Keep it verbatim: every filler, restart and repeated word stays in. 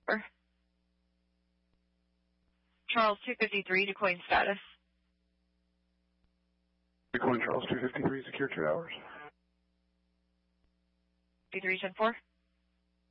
Charles two fifty-three, decoying status. Decoying Charles two fifty-three, secure two hours. two three ten four.